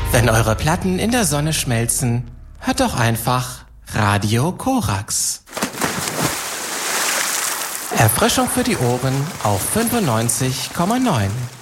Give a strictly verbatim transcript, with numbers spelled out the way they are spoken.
Wenn eure Platten in der Sonne schmelzen, hört doch einfach Radio Korax. Erfrischung für die Ohren auf fünfundneunzig Komma neun.